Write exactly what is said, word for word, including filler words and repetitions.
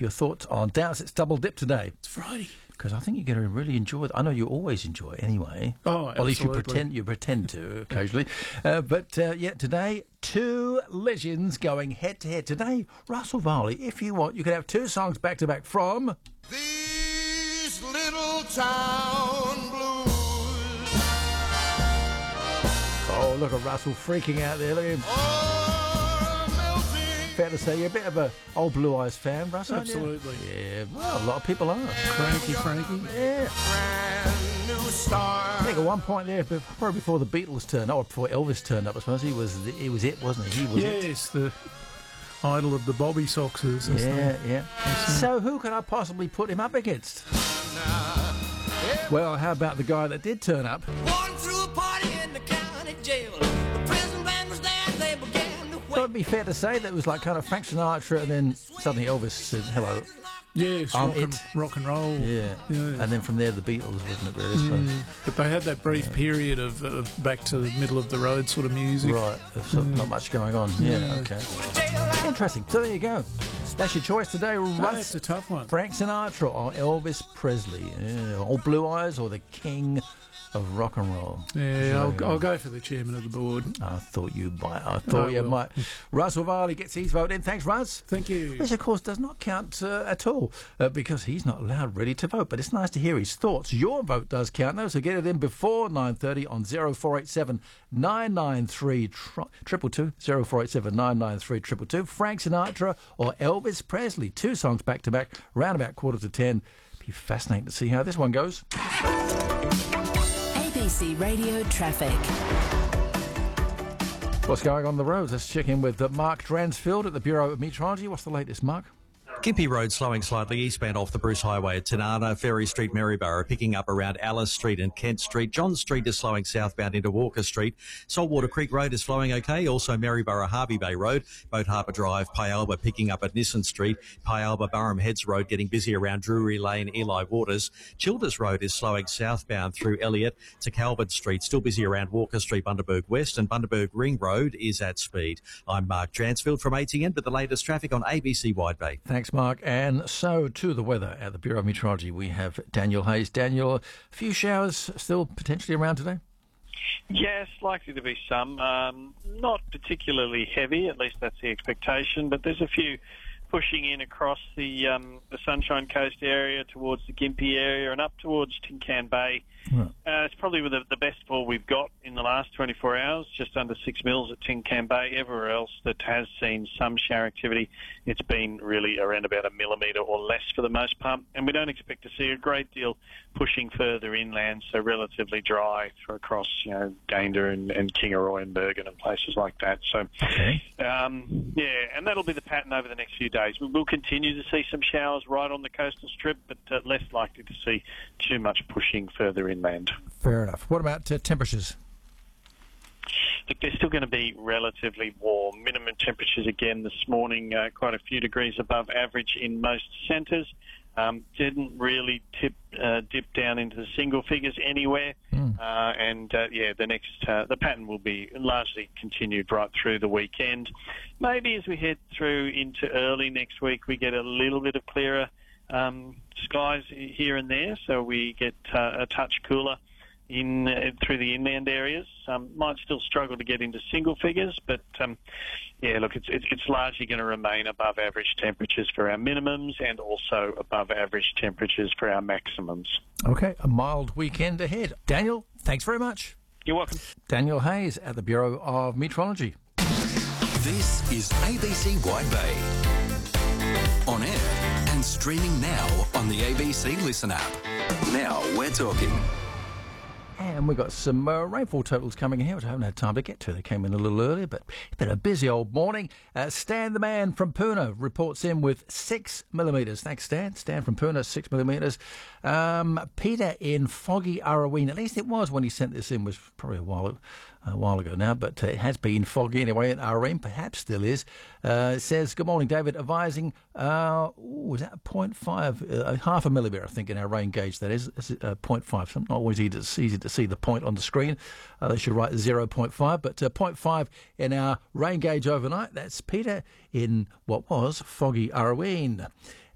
your thoughts on Dowsett's Double Dip today. It's Friday. Because I think you're going to really enjoy it. I know you always enjoy it anyway. Oh, Or at least you absolutely. pretend you pretend to occasionally. Uh, but uh, yeah, today, two legends going head to head. Today, Russell Varley, if you want, you can have two songs back to back from These little town blues. Oh, look at Russell freaking out there. Look at him. Are melting. Fair to say, you're a bit of a old Blue Eyes fan, Russell. aren't you? Absolutely. Yeah, well, a lot of people are. Frankie, Frankie. Yeah. Brand new star. I think at one point there, bef- probably before the Beatles turned up, or before Elvis turned up, I suppose he was the, he was it, wasn't he? He was it. Yes, the idol of the Bobby Soxers. as Yeah, they- yeah. So who could I possibly put him up against? Well, how about the guy that did turn up? Walking through a party in the county jail. The prison band was there, they began to Well, it'd be fair to say that it was like kind of Frank Sinatra, and then suddenly Elvis said hello. Yes, I'm rock, and, it. rock and roll. Yeah. Yeah. And then from there, the Beatles, wasn't it, really? So- Mm, but they had that brief period of, of back to the middle of the road sort of music. Right, there's sort of not much going on. Yeah, Yeah. okay. Interesting. So there you go. That's your choice today, Oh, Russ. that's a tough one. Frank Sinatra or Elvis Presley. Yeah, old Blue Eyes or the king of rock and roll. Yeah, I'll, I'll go for the chairman of the board. I thought you might. I thought I you will. might. Russell Varley gets his vote in. Thanks, Russ. Thank you. Which, of course, does not count uh, at all uh, because he's not allowed ready to vote. But it's nice to hear his thoughts. Your vote does count, though, so get it in before nine thirty on oh four eight seven, nine nine three, two two two, oh four eight seven, nine nine three, two two two. Frank Sinatra or Elvis Presley. Two songs back-to-back, round about quarter to ten. Be fascinating to see how this one goes. A B C Radio Traffic. What's going on the roads? Let's check in with uh, Mark Dransfield at the Bureau of Meteorology. What's the latest, Mark? Gympie Road slowing slightly eastbound off the Bruce Highway at Tanana, Ferry Street, Maryborough, picking up around Alice Street and Kent Street. John Street is slowing southbound into Walker Street. Saltwater Creek Road is flowing okay. Also Maryborough, Harvey Bay Road, Boat Harbour Drive, Pyalba picking up at Nissan Street. Pyalba, Burham Heads Road getting busy around Drury Lane, Eli Waters. Childers Road is slowing southbound through Elliott to Calvert Street. Still busy around Walker Street, Bundaberg West, and Bundaberg Ring Road is at speed. I'm Mark Dransfield from A T N, but the latest traffic on A B C Wide Bay. Thanks, Mark. And so to the weather at the Bureau of Meteorology. We have Daniel Hayes. Daniel, a few showers still potentially around today? Yes, likely to be some. Um, not particularly heavy, at least that's the expectation, but there's a few pushing in across the um, the Sunshine Coast area towards the Gympie area and up towards Tin Can Bay. Right. Uh, it's probably the, the best fall we've got in the last twenty-four hours, just under six mils at Tin Can Bay. Everywhere else that has seen some shower activity, it's been really around about a millimetre or less for the most part, and we don't expect to see a great deal pushing further inland, so relatively dry for across, you know, Gayndah and, and Kingaroy and Bergen and places like that. So, Okay. um, yeah, and that'll be the pattern over the next few days. We will continue to see some showers right on the coastal strip, but uh, less likely to see too much pushing further inland. Fair enough. What about uh, temperatures? Look, they're still going to be relatively warm. Minimum temperatures again this morning, uh, quite a few degrees above average in most centres. Um, didn't really tip, uh, dip down into the single figures anywhere. Mm. Uh, and, uh, yeah, the next, uh, the pattern will be largely continued right through the weekend. Maybe as we head through into early next week, we get a little bit of clearer um, skies here and there, so we get uh, a touch cooler in uh, through the inland areas. Um, might still struggle to get into single figures, but um, yeah, look, it's, it's it's largely going to remain above average temperatures for our minimums and also above average temperatures for our maximums. Okay, a mild weekend ahead. Daniel, thanks very much. You're welcome. Daniel Hayes at the Bureau of Meteorology. This is A B C Wide Bay. On air and streaming now on the A B C Listen app. Now we're talking. And we've got some uh, rainfall totals coming in here, which I haven't had time to get to. They came in a little earlier, but it's been a busy old morning. Uh, Stan the man from Puna reports in with six millimetres. Thanks, Stan. Stan from Puna, six millimetres. Um, Peter in foggy Aroween, at least it was when he sent this in, was probably a while a while ago now, but uh, it has been foggy anyway in Aroween, perhaps still is. Uh, it says, good morning, David, advising, uh, ooh, was that zero point five, uh, half a millimetre, I think, in our rain gauge, that is, is uh, zero point five. So not always easy to, easy to see the point on the screen. Uh, they should write zero point five, but uh, zero point five in our rain gauge overnight. That's Peter in what was foggy Aroween.